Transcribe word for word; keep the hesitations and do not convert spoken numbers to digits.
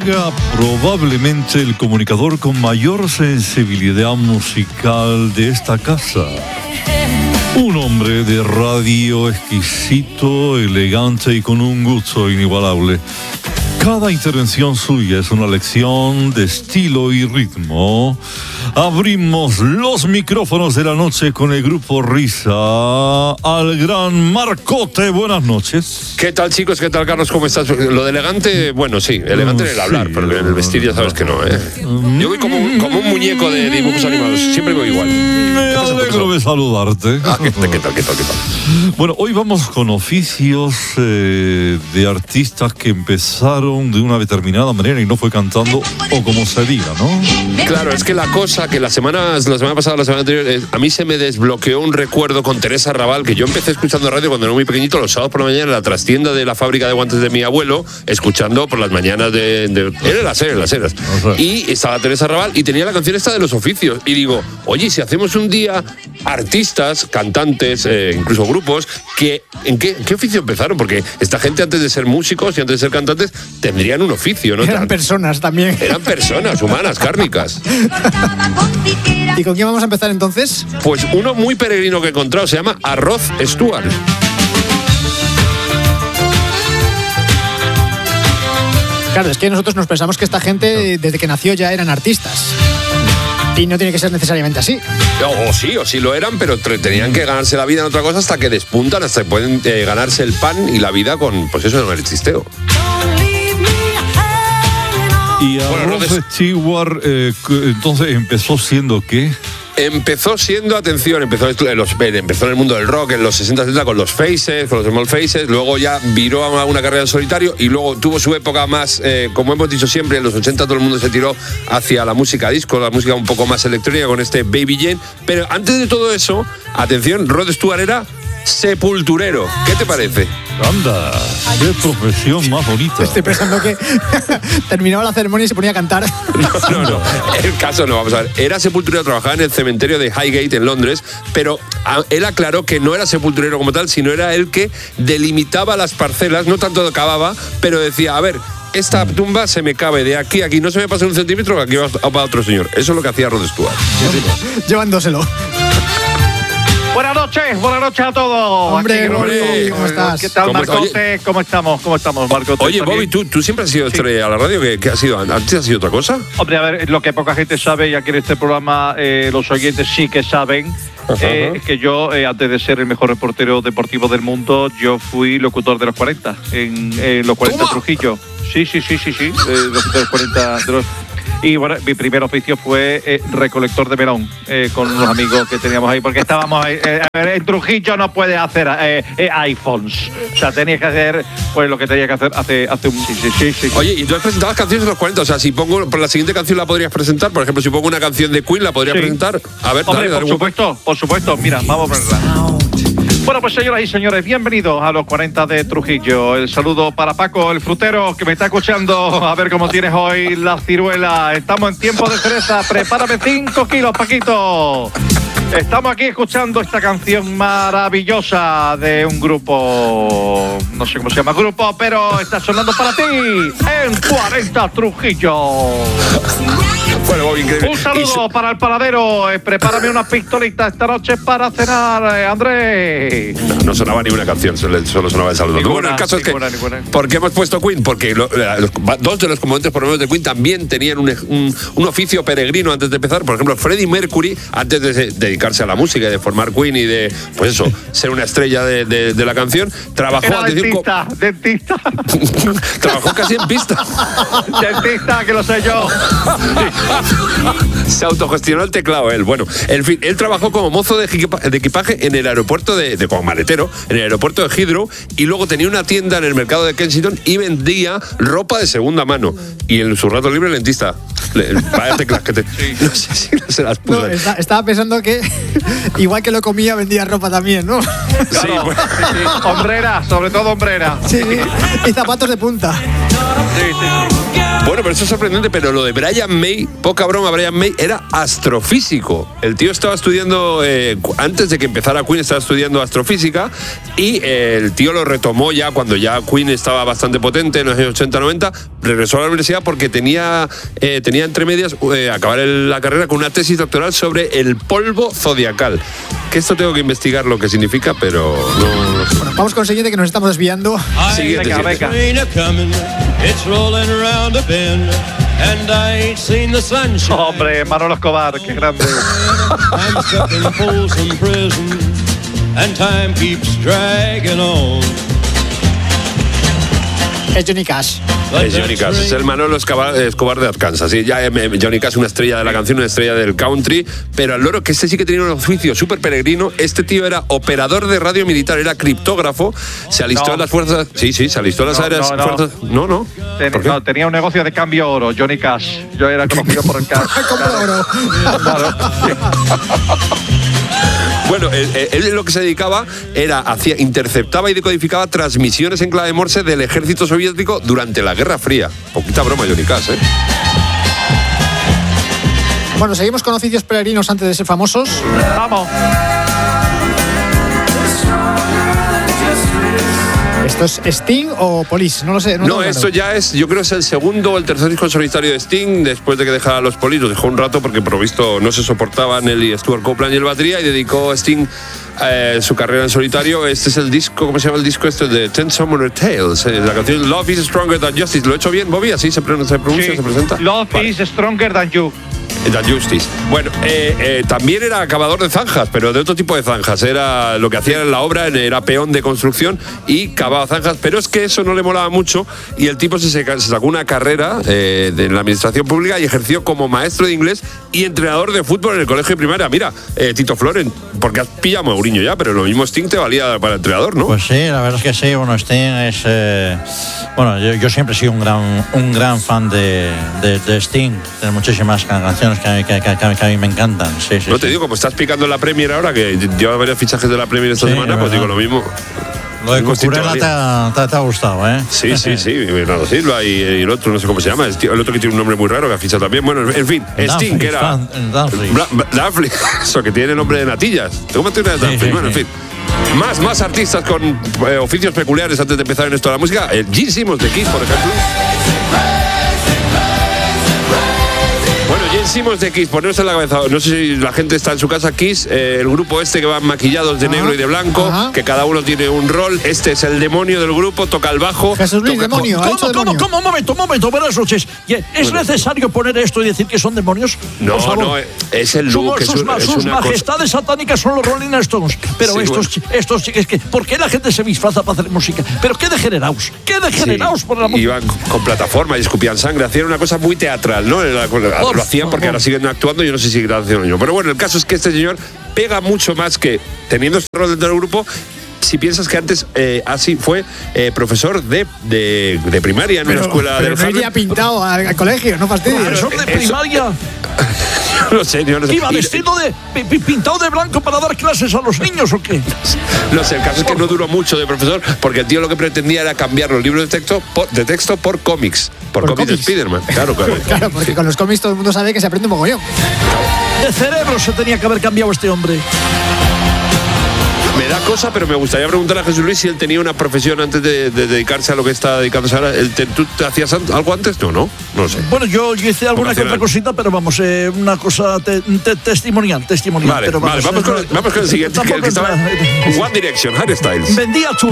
Llega probablemente el comunicador con mayor sensibilidad musical de esta casa. Un hombre de radio exquisito, elegante y con un gusto inigualable. Cada intervención suya es una lección de estilo y ritmo. Abrimos los micrófonos de la noche con el grupo Risa al gran Marcote. Buenas noches. ¿Qué tal, chicos? ¿Qué tal, Carlos? ¿Cómo estás? Lo de elegante, bueno, sí, elegante en el hablar, sí, pero en el vestir ya sabes que no, ¿eh? Yo voy como un, como un muñeco de dibujos animados, siempre voy igual. Me alegro de saludarte. Ah, ¿qué, qué tal, qué tal, qué tal? Bueno, hoy vamos con oficios eh, de artistas que empezaron de una determinada manera y no fue cantando o como se diga, ¿no? Claro, es que la cosa que la semana, la semana pasada, la semana anterior, eh, a mí se me desbloqueó un recuerdo con Teresa Raval, que yo empecé escuchando radio cuando era muy pequeñito, los sábados por la mañana en la trastienda de la fábrica de guantes de mi abuelo, escuchando por las mañanas de... de era las eras, las eras. O sea. Y estaba Teresa Raval y tenía la canción esta de los oficios. Y digo, oye, si hacemos un día artistas, cantantes, eh, incluso grupos, que ¿en qué, qué oficio empezaron? Porque esta gente antes de ser músicos y antes de ser cantantes tendrían un oficio, ¿no? Eran personas también. Eran personas humanas, cárnicas. ¿Y con quién vamos a empezar entonces? Pues uno muy peregrino que he encontrado, se llama Rod Stewart. Claro, es que nosotros nos pensamos que esta gente desde que nació ya eran artistas. Y no tiene que ser necesariamente así. O, o sí, o sí lo eran, pero tenían que ganarse la vida en otra cosa hasta que despuntan, hasta que pueden eh, ganarse el pan y la vida con, pues eso, en el chisteo. Y a bueno, Rod Stewart, eh, entonces empezó siendo ¿qué? Empezó siendo, atención, empezó, los, empezó en el mundo del rock en los sesenta setenta con los Faces, con los Small Faces, luego ya viró a una carrera en solitario y luego tuvo su época más, eh, como hemos dicho siempre, en los ochenta todo el mundo se tiró hacia la música disco, la música un poco más electrónica con este Baby Jane, pero antes de todo eso, atención, Rod Stewart era sepulturero. ¿Qué te parece? Anda, qué profesión más bonita. Estoy pensando que terminaba la ceremonia y se ponía a cantar. No, no, no. El caso no, vamos a ver. Era sepulturero, trabajaba en el cementerio de Highgate en Londres, pero él aclaró que no era sepulturero como tal, sino era el que delimitaba las parcelas, no tanto cavaba, pero decía, a ver, esta tumba se me cabe de aquí a aquí, no se me pasa un centímetro, que aquí va para otro señor. Eso es lo que hacía Rod Stewart. Llevándoselo. Buenas noches, buenas noches a todos. Hombre, Bobby, ¿cómo estás? ¿Qué tal, Marcote? ¿Cómo estamos? ¿Cómo estamos, Marcote? Oye, Bobby, ¿tú, tú siempre has sido estrella a la radio. ¿Qué, qué has sido? ¿Antes has sido otra cosa? Hombre, a ver, lo que poca gente sabe, y aquí en este programa eh, los oyentes sí que saben, eh, que yo, eh, antes de ser el mejor reportero deportivo del mundo, yo fui locutor de los cuarenta, en eh, los cuarenta Trujillo. Sí, sí, sí, sí, sí, eh, locutor de los cuarenta de los... Y bueno, mi primer oficio fue eh, recolector de melón eh, con unos amigos que teníamos ahí, porque estábamos ahí, eh, a ver, en Trujillo no puedes hacer eh, eh, iPhones. O sea, tenías que hacer pues lo que tenías que hacer hace, hace un... Sí, sí, sí, sí. Oye, ¿y tú has presentado canciones de los cuarenta? O sea, si pongo, por la siguiente canción la podrías presentar, por ejemplo, si pongo una canción de Queen, ¿la podrías sí. presentar? A ver, hombre, dale, dale, por supuesto, un... por supuesto. Mira, vamos a ponerla. Bueno, pues señoras y señores, bienvenidos a los cuarenta de Trujillo. El saludo para Paco, el frutero, que me está escuchando. A ver cómo tienes hoy la ciruela. Estamos en tiempo de cereza. Prepárame cinco kilos, Paquito. Estamos aquí escuchando esta canción maravillosa de un grupo, no sé cómo se llama el grupo, pero está sonando para ti en cuarenta Trujillo. Bueno, Bobby, increíble. Un saludo para el paradero. Eh, prepárame una pistolita esta noche para cenar, eh, Andrés. No, no sonaba ni una canción, solo, solo sonaba el saludo. Ninguna, bueno, el caso ninguna, es que, ninguna. ¿por qué hemos puesto Queen? Porque lo, los, dos de los componentes por lo menos de Queen también tenían un, un, un oficio peregrino antes de empezar. Por ejemplo, Freddie Mercury, antes de dedicarse a la música y de formar Queen y de, pues eso, ser una estrella de, de, de la canción, trabajó... Era dentista, co- dentista. Trabajó casi en pista. Dentista, que lo sé yo. Se autogestionó el teclado él. Bueno, en fin, él trabajó como mozo de, equipa- de equipaje en el aeropuerto de, de como maletero, en el aeropuerto de Heathrow, y luego tenía una tienda en el mercado de Kensington y vendía ropa de segunda mano. Y en su rato libre, lentista. Le, vaya teclas que te... Sí. No sé si no se las puso. No, está, estaba pensando que igual que lo comía, vendía ropa también, ¿no? Sí, Claro, bueno. sí, sí. Hombrera, sobre todo hombrera. Sí, sí. Y zapatos de punta. Sí, sí. Bueno, pero eso es sorprendente, pero lo de Brian May, poca broma, Brian May era astrofísico. El tío estaba estudiando, eh, antes de que empezara Queen, estaba estudiando astrofísica y eh, el tío lo retomó ya cuando ya Queen estaba bastante potente, en los años ochenta noventa, regresó a la universidad porque tenía, eh, tenía entre medias eh, acabar el, la carrera con una tesis doctoral sobre el polvo zodiacal. Que esto tengo que investigar lo que significa, pero no... no sé. Bueno, vamos con el siguiente, que nos estamos desviando. Siguiente, venga, siguiente. venga. Hombre, Manolo Escobar, qué grande. Es Johnny Cash. Es Johnny Cash, es el Manolo Escobar, Escobar de Arkansas. Sí, ya, eh, Johnny Cash, una estrella de la canción, una estrella del country, pero al loro que este sí que tenía un oficio súper peregrino. Este tío era operador de radio militar, era criptógrafo, se alistó No. en las fuerzas. Sí, sí, se alistó en las No, áreas no, no. fuerzas. No, no. Ten- ¿Por qué? no, tenía un negocio de cambio oro, Johnny Cash. Yo era conocido por el cash. Compra oro. Claro. Bueno, él, él lo que se dedicaba era, hacía, interceptaba y decodificaba transmisiones en clave Morse del ejército soviético durante la Guerra Fría. Poquita broma, Johnny Cash, ¿eh? Bueno, seguimos con oficios peregrinos antes de ser famosos. Vamos. ¿Esto es Sting o Police? No lo sé. No, No, tengo esto claro. ya es, yo creo que es el segundo o el tercer disco solitario de Sting, después de que dejara a los Police. Los dejó un rato porque, por lo visto, no se soportaban él y Stuart Copeland y el batería, y dedicó a Sting eh, su carrera en solitario. Este es el disco, ¿cómo se llama el disco este? De Ten Summoner Tales. Eh, la canción Love is Stronger Than Justice. ¿Lo he hecho bien, Bobby? ¿Así se pronuncia, se, pronuncia, Sí. se presenta? Love Vale. is stronger than you. The Justice. Bueno, eh, eh, también era acabador de zanjas, pero de otro tipo de zanjas. Era lo que hacía en la obra, era peón de construcción y cavaba zanjas. Pero es que eso no le molaba mucho y el tipo se, se sacó una carrera eh, de la administración pública y ejerció como maestro de inglés y entrenador de fútbol en el colegio de primaria. Mira, eh, Tito Floren, porque has pillado a Mourinho ya, pero lo mismo Sting te valía para entrenador, ¿no? Pues sí, la verdad es que sí. Bueno, Sting es... Eh, bueno, yo, yo siempre he sido un gran, un gran fan de, de, de Sting. Tiene muchísimas canciones que, a mí- que, que, que a mí me encantan. Sí, sí, No sí. te digo, como estás picando en la Premier ahora, que lleva varios fichajes de la Premier esta Sí, semana, es pues verdad. digo lo mismo. Lo de Mismo Sting te Cucurella te, valía. ha- te, te ha gustado, ¿eh? Sí, sí, sí, Bernardo Silva y, y el otro, no sé cómo se llama, el, tío- el otro que tiene un nombre muy raro que ha fichado también. Bueno, en fin, Sting, que era. Dumfries, Dumfries. Bra- Bra- Dumfries, eso que tiene nombre de natillas. ¿Cómo te llamas Sí, Dumfries? sí, Bueno, en sí. fin. Más, más artistas con eh, oficios peculiares antes de empezar en esto de la música. El Gene Simmons de Kiss, por ejemplo. Bueno, Gene Simmons de Kiss, ponerse en la cabeza. No sé si la gente está en su casa. Kiss, eh, el grupo este que van maquillados de Ajá, negro y de blanco, ajá. que cada uno tiene un rol. Este es el demonio del grupo, toca el bajo. Jesús Luis, toca- demonio. Ha dicho ¿Cómo, cómo, demonio. cómo? Un momento, un momento. Buenas noches. ¿Es Bueno. necesario poner esto y decir que son demonios? No, Por favor. no, es el look, Sus, es sus un- ma- es sus una cosa- majestades satánicas son los Rolling Stones. Pero Sí, estos, bueno. estos, es que, ¿por qué la gente se disfraza para hacer música? Pero qué degenerados, qué degenerados Sí, por la música. iban con, con plataforma y escupían sangre, hacían una cosa muy teatral, ¿no? Era- lo hacían porque ahora siguen actuando, yo no sé si seguirán haciendo lo mismo. Pero bueno, el caso es que este señor pega mucho más que teniendo este rol dentro del grupo. Si piensas que antes eh, así fue eh, profesor de, de, de primaria en una escuela pero de no iría pintado al, al colegio, no fastidies. Profesor de eso- primaria, No sé, yo no sé. iba Y- vestido de pi- pi- pintado de blanco para dar clases a los niños o qué. No sé, el caso es que no duró mucho de profesor porque el tío lo que pretendía era cambiar los libros de texto por, de texto por cómics. Por, Por cómics de cómics. Spiderman. Claro, claro. Claro, porque con los cómics todo el mundo sabe que se aprende un mogollón. De cerebro se tenía que haber cambiado este hombre. Me da cosa, pero me gustaría preguntar a Jesús Luis si él tenía una profesión antes de, de dedicarse a lo que está dedicándose ahora. ¿Él te- ¿Tú te hacías an- algo antes? No, no, no lo sé. Bueno, yo, yo hice alguna que Vocacional. otra cosita, pero vamos, eh, una cosa te- te- testimonial, testimonial. Vale, pero vale, vamos eh, con, vamos con el siguiente, que, el que tampoco estaba es nada. One Direction, Harry Styles. Vendía churros.